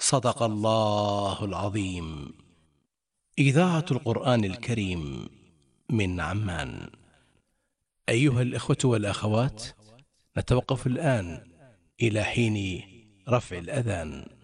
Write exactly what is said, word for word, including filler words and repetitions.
صدق الله العظيم. إذاعة القرآن الكريم من عمان. أيها الإخوة والأخوات، نتوقف الآن إلى حين رفع الأذان.